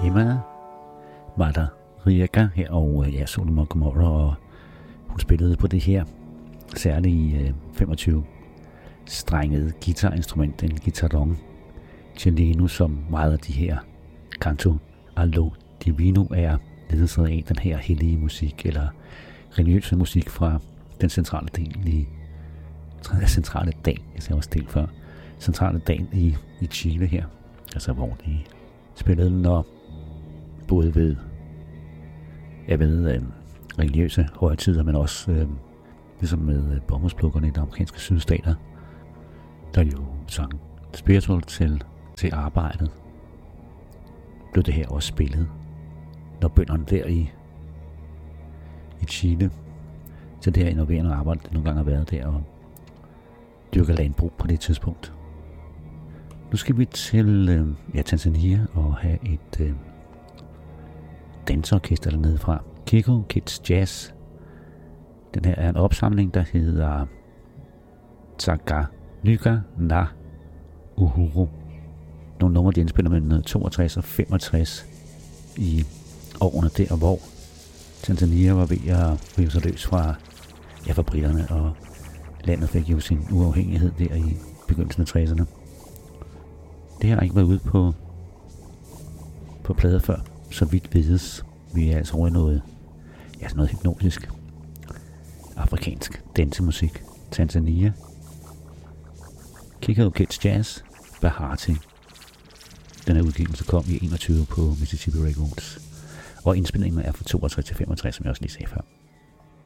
Emma Madariaga her, og Solomon Gomorrah, og hun spillede på det her særlige 25-strengede guitarinstrument, en guitarong chileno, som meget af de her canto allo divino er ledelset af den her hellige musik, eller religiøse musik fra den centrale dal i Chile her, altså hvor de spillede, når både ved religiøse højtider, men også ligesom med bomuldsplukkerne i de amerikanske sydstater, der jo sang spiritual til arbejdet, blev det her også spillet, når bønderne der i Chile, så det her innoverende arbejde, det nogle gange har været der og dyrker landbrug på det tidspunkt. Nu skal vi til Tanzania og have et dansorkester dernede fra. Kiko Kids Jazz. Den her er en opsamling, der hedder Taganyga na Uhuru. Nogle numre, de indspiller med 1962 og 65 i årene der, hvor Tanzania var ved at rive sig løs fra briterne, og landet fik jo sin uafhængighed der i begyndelsen af 60'erne. Det her har ikke været ude på plader før, så vidt vides. Vi er altså over i noget hypnotisk afrikansk dansemusik. Tanzania. Kiko Kids Jazz, Bahati. Den her udgivelse kom i 21 på Mississippi Records. Og indspillingen er fra 62 til 65, som jeg også lige sagde før.